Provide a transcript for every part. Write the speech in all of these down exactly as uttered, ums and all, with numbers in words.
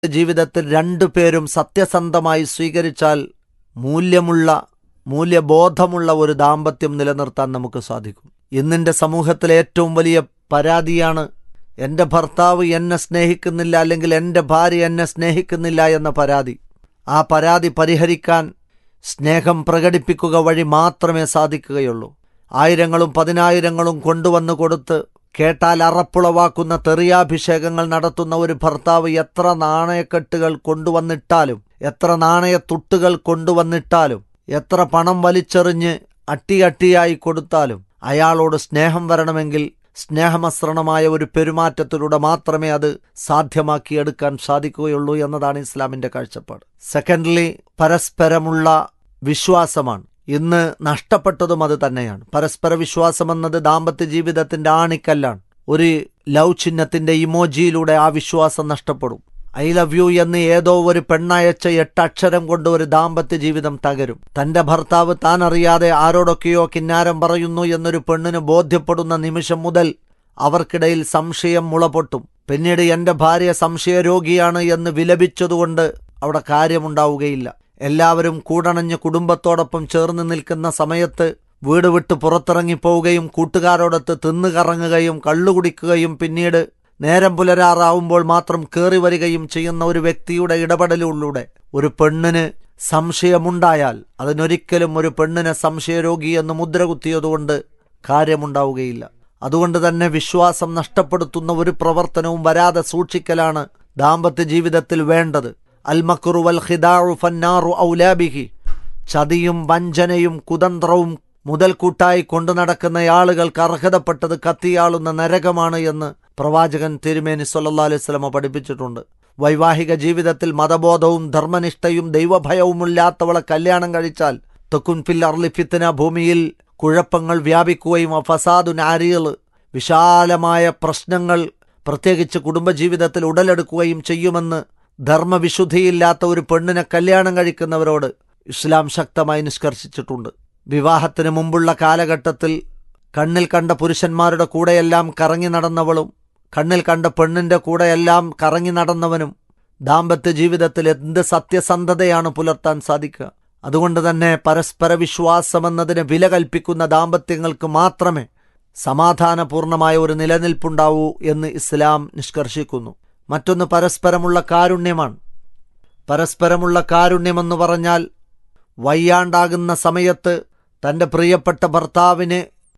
ജീവിതത്തിൽ രണ്ടു പേരും സത്യസന്ധമായി സ്വീകരിച്ചാൽ മൂല്യമുള്ള മൂല്യബോധമുള്ള ഒരു ദാമ്പത്യം നിലനിർത്താൻ നമുക്ക് സാധിക്കും. ഇന്നിൻ്റെ സമൂഹത്തിലെ ഏറ്റവും വലിയ പരാതിയാണ് എൻ്റെ ഭർത്താവ് എന്നെ സ്നേഹിക്കുന്നില്ല, അല്ലെങ്കിൽ എൻ്റെ ഭാര്യ എന്നെ സ്നേഹിക്കുന്നില്ല എന്ന പരാതി. ആ പരാതി പരിഹരിക്കാൻ സ്നേഹം പ്രകടിപ്പിക്കുക വഴി മാത്രമേ സാധിക്കുകയുള്ളൂ. ആയിരങ്ങളും പതിനായിരങ്ങളും കൊണ്ടുവന്നു കൊടുത്ത് കേട്ടാൽ അറപ്പുളവാക്കുന്ന തെറിയാഭിഷേകങ്ങൾ നടത്തുന്ന ഒരു ഭർത്താവ് എത്ര നാണയക്കെട്ടുകൾ കൊണ്ടുവന്നിട്ടാലും, എത്ര നാണയത്തുട്ടുകൾ കൊണ്ടുവന്നിട്ടാലും, എത്ര പണം വലിച്ചെറിഞ്ഞ് അട്ടിയട്ടിയായി കൊടുത്താലും അയാളോട് സ്നേഹം വരണമെങ്കിൽ സ്നേഹമസൃണമായ ഒരു പെരുമാറ്റത്തിലൂടെ മാത്രമേ അത് സാധ്യമാക്കിയെടുക്കാൻ സാധിക്കുകയുള്ളൂ എന്നതാണ് ഇസ്ലാമിൻ്റെ കാഴ്ചപ്പാട്. സെക്കൻഡ്ലി, പരസ്പരമുള്ള വിശ്വാസമാണ്. ഇന്ന് നഷ്ടപ്പെട്ടതും അത് തന്നെയാണ്. പരസ്പര വിശ്വാസമെന്നത് ദാമ്പത്യ ജീവിതത്തിന്റെ ആണിക്കല്ലാണ്. ഒരു ലവ് ചിഹ്നത്തിന്റെ ഇമോജിയിലൂടെ ആ വിശ്വാസം നഷ്ടപ്പെടും. ഐ ലവ് യു എന്ന് ഏതോ ഒരു പെണ്ണയച്ച എട്ടക്ഷരം കൊണ്ട് ഒരു ദാമ്പത്യ ജീവിതം തകരും. തന്റെ ഭർത്താവ് താൻ അറിയാതെ ആരോടൊക്കെയോ കിന്നാരം പറയുന്നു എന്നൊരു പെണ്ണിന് ബോധ്യപ്പെടുന്ന നിമിഷം മുതൽ അവർക്കിടയിൽ സംശയം മുളപൊട്ടും. പിന്നീട് എന്റെ ഭാര്യ സംശയരോഗിയാണ് എന്ന് വിലപിച്ചതുകൊണ്ട് അവിടെ കാര്യമുണ്ടാവുകയില്ല. എല്ലാവരും കൂടണഞ്ഞ് കുടുംബത്തോടൊപ്പം ചേർന്ന് നിൽക്കുന്ന സമയത്ത് വീട് വിട്ട് പുറത്തിറങ്ങിപ്പോവുകയും കൂട്ടുകാരോടൊത്ത് തിന്നുകറങ്ങുകയും കള്ളുകുടിക്കുകയും പിന്നീട് നേരം പുലരാറാവുമ്പോൾ മാത്രം കയറി വരികയും ചെയ്യുന്ന ഒരു വ്യക്തിയുടെ ഇടപെടലിലൂടെ ഒരു പെണ്ണിന് സംശയമുണ്ടായാൽ അതിനൊരിക്കലും ഒരു പെണ്ണിനെ സംശയരോഗി എന്ന് മുദ്ര കുത്തിയതുകൊണ്ട് കാര്യമുണ്ടാവുകയില്ല. അതുകൊണ്ട് തന്നെ വിശ്വാസം നഷ്ടപ്പെടുത്തുന്ന ഒരു പ്രവർത്തനവും വരാതെ സൂക്ഷിക്കലാണ് ദാമ്പത്യ ജീവിതത്തിൽ വേണ്ടത്. അൽമക്റു വൽ ഖിദാഉ ഫന്നാറു ഔലാ ബിഹി. ചതിയും വഞ്ചനയും കുതന്ത്രവും മുതൽക്കൂട്ടായി കൊണ്ടു നടക്കുന്ന ആളുകൾക്ക് അർഹതപ്പെട്ടത് കത്തിയാളുന്ന നരകമാണ് എന്ന് പ്രവാചകൻ തിരുമേനി സല്ലല്ലാഹു അലൈഹി വസല്ലം പഠിപ്പിച്ചിട്ടുണ്ട്. വൈവാഹിക ജീവിതത്തിൽ മതബോധവും ധർമ്മനിഷ്ഠയും ദൈവഭയവുമില്ലാത്തവളെ കല്യാണം കഴിച്ചാൽ തകുൻ ഫിൽ അർളി ഫിത്ന, ഭൂമിയിൽ കുഴപ്പങ്ങൾ വ്യാപിക്കുകയും ഫസാദുൻ അരീൽ, വിശാലമായ പ്രശ്നങ്ങൾ പ്രത്യേകിച്ച് കുടുംബജീവിതത്തിൽ ഉടലെടുക്കുകയും ചെയ്യുമെന്ന് ധർമ്മവിശുദ്ധിയില്ലാത്ത ഒരു പെണ്ണിനെ കല്യാണം കഴിക്കുന്നവരോട് ഇസ്ലാം ശക്തമായി നിഷ്കർഷിച്ചിട്ടുണ്ട്. വിവാഹത്തിന് മുമ്പുള്ള കാലഘട്ടത്തിൽ കണ്ണിൽ കണ്ട പുരുഷന്മാരുടെ കൂടെയെല്ലാം കറങ്ങി നടന്നവളും കണ്ണിൽ കണ്ട പെണ്ണിൻ്റെ കൂടെയെല്ലാം കറങ്ങി നടന്നവനും ദാമ്പത്യ ജീവിതത്തിൽ എന്ത് സത്യസന്ധതയാണ് പുലർത്താൻ സാധിക്കുക? അതുകൊണ്ട് തന്നെ പരസ്പര വിശ്വാസമെന്നതിന് വില കൽപ്പിക്കുന്ന ദാമ്പത്യങ്ങൾക്ക് മാത്രമേ സമാധാനപൂർണമായ ഒരു നിലനിൽപ്പുണ്ടാവൂ എന്ന് ഇസ്ലാം നിഷ്കർഷിക്കുന്നു. മറ്റൊന്ന് പരസ്പരമുള്ള കാരുണ്യമാണ്. പരസ്പരമുള്ള കാരുണ്യമെന്ന് പറഞ്ഞാൽ വയ്യാണ്ടാകുന്ന സമയത്ത് തൻ്റെ പ്രിയപ്പെട്ട ഭർത്താവിന്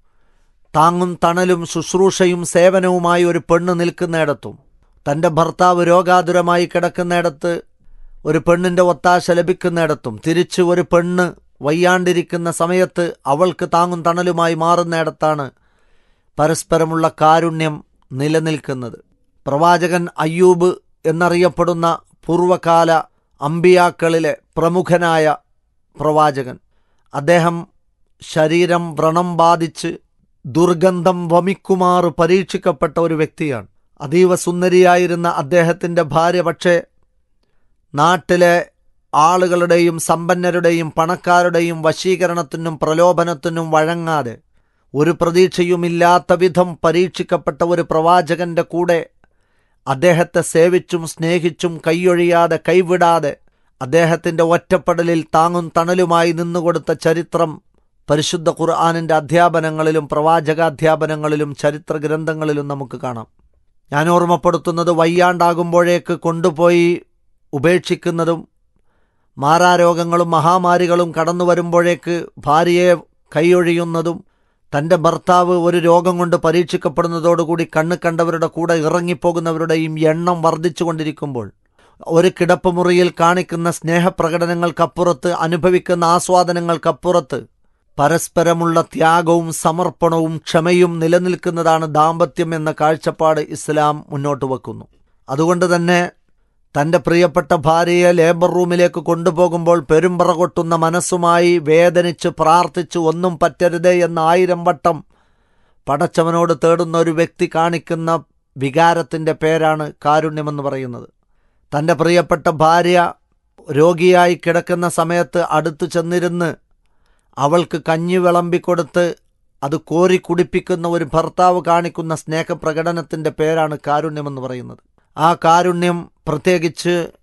താങ്ങും തണലും ശുശ്രൂഷയും സേവനവുമായി ഒരു പെണ്ണ് നിൽക്കുന്നിടത്തും, തൻ്റെ ഭർത്താവ് രോഗാതുരമായി കിടക്കുന്നിടത്ത് ഒരു പെണ്ണിൻ്റെ ഒത്താശ ലഭിക്കുന്നിടത്തും, തിരിച്ച് ഒരു പെണ്ണ് വയ്യാണ്ടിരിക്കുന്ന സമയത്ത് അവൾക്ക് താങ്ങും തണലുമായി മാറുന്നിടത്താണ് പരസ്പരമുള്ള കാരുണ്യം നിലനിൽക്കുന്നത്. പ്രവാചകൻ അയ്യൂബ് എന്നറിയപ്പെടുന്ന പൂർവകാല അമ്പിയാക്കളിലെ പ്രമുഖനായ പ്രവാചകൻ, അദ്ദേഹം ശരീരം വ്രണം ബാധിച്ച് ദുർഗന്ധം വമിക്കുമാറ് പരീക്ഷിക്കപ്പെട്ട ഒരു വ്യക്തിയാണ്. അതീവ സുന്ദരിയായിരുന്ന അദ്ദേഹത്തിൻ്റെ ഭാര്യ പക്ഷേ നാട്ടിലെ ആളുകളുടെയും സമ്പന്നരുടെയും പണക്കാരുടെയും വശീകരണത്തിനും പ്രലോഭനത്തിനും വഴങ്ങാതെ ഒരു പ്രതീക്ഷയുമില്ലാത്ത വിധം പരീക്ഷിക്കപ്പെട്ട ഒരു പ്രവാചകന്റെ കൂടെ അദ്ദേഹത്തെ സേവിച്ചും സ്നേഹിച്ചും കൈയൊഴിയാതെ കൈവിടാതെ അദ്ദേഹത്തിൻ്റെ ഒറ്റപ്പെടലിൽ താങ്ങും തണലുമായി നിന്നുകൊടുത്ത ചരിത്രം പരിശുദ്ധ ഖുർആനിൻ്റെ അധ്യാപനങ്ങളിലും പ്രവാചകാധ്യാപനങ്ങളിലും ചരിത്ര ഗ്രന്ഥങ്ങളിലും നമുക്ക് കാണാം. ഞാൻ ഓർമ്മപ്പെടുത്തുന്നത്, വയ്യാണ്ടാകുമ്പോഴേക്ക് കൊണ്ടുപോയി ഉപേക്ഷിക്കുന്നതും മാറാരോഗങ്ങളും മഹാമാരികളും കടന്നു വരുമ്പോഴേക്ക് ഭാര്യയെ കൈയൊഴിയുന്നതും തൻ്റെ ഭർത്താവ് ഒരു രോഗം കൊണ്ട് പരീക്ഷിക്കപ്പെടുന്നതോടുകൂടി കണ്ണ് കണ്ടവരുടെ കൂടെ ഇറങ്ങിപ്പോകുന്നവരുടെയും എണ്ണം വർദ്ധിച്ചു കൊണ്ടിരിക്കുമ്പോൾ ഒരു കിടപ്പുമുറിയിൽ കാണിക്കുന്ന സ്നേഹപ്രകടനങ്ങൾക്കപ്പുറത്ത്, അനുഭവിക്കുന്ന ആസ്വാദനങ്ങൾക്കപ്പുറത്ത് പരസ്പരമുള്ള ത്യാഗവും സമർപ്പണവും ക്ഷമയും നിലനിൽക്കുന്നതാണ് ദാമ്പത്യം എന്ന കാഴ്ചപ്പാട് ഇസ്ലാം മുന്നോട്ട് വെക്കുന്നു. അതുകൊണ്ട് തന്നെ തൻ്റെ പ്രിയപ്പെട്ട ഭാര്യയെ ലേബർ റൂമിലേക്ക് കൊണ്ടുപോകുമ്പോൾ പെരുമ്പറ കൊട്ടുന്ന മനസ്സുമായി വേദനിച്ച് പ്രാർത്ഥിച്ച് ഒന്നും പറ്റരുതേ എന്ന് ആയിരം വട്ടം പടച്ചവനോട് തേടുന്ന ഒരു വ്യക്തി കാണിക്കുന്ന വികാരത്തിൻ്റെ പേരാണ് കാരുണ്യമെന്ന് പറയുന്നത്. തൻ്റെ പ്രിയപ്പെട്ട ഭാര്യ രോഗിയായി കിടക്കുന്ന സമയത്ത് അടുത്തു ചെന്നിരുന്ന് അവൾക്ക് കഞ്ഞി വിളമ്പിക്കൊടുത്ത് അത് കോരി കുടിപ്പിക്കുന്ന ഒരു ഭർത്താവ് കാണിക്കുന്ന സ്നേഹപ്രകടനത്തിൻ്റെ പേരാണ് കാരുണ്യമെന്ന് പറയുന്നത്. ആ കാരുണ്യം പ്രത്യേകിച്ച്